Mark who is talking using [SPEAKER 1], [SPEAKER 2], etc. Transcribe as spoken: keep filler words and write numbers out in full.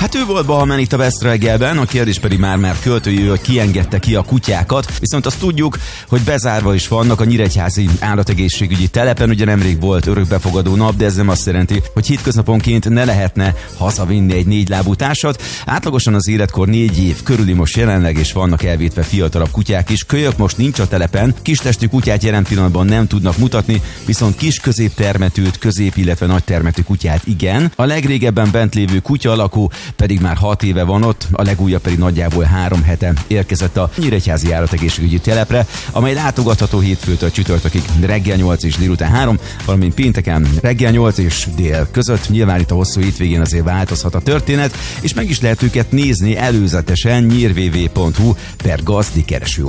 [SPEAKER 1] Hát ő volt Balmán itt a Best reggelben, a kérdés pedig már-már költői, hogy kiengedte ki a kutyákat, viszont azt tudjuk, hogy bezárva is vannak a nyíregyházi állategészségügyi telepen, ugye nemrég volt örökbefogadó nap, de ez nem azt jelenti, hogy hétköznaponként ne lehetne hazavinni egy négylábú társat. Átlagosan az életkor négy év körüli most jelenleg, és vannak elvétve fiatalabb kutyák is. Kölyök most nincs a telepen, kistestű kutyát jelen pillanatban nem tudnak mutatni, viszont kis középtermetűt, közép, illetve nagy termetű kutyát igen. A legrégebben bent lévő kutya alakú pedig már hat éve van ott, a legújabb pedig nagyjából három hete érkezett a nyíregyházi állategészségügyi telepre, amely látogatható hétfőtől csütörtökig reggel nyolc és délután három, valamint pénteken reggel nyolc és dél között. Nyilván itt a hosszú hétvégén azért változhat a történet, és meg is lehet őket nézni előzetesen nyírvv pont hu per gazdi kereső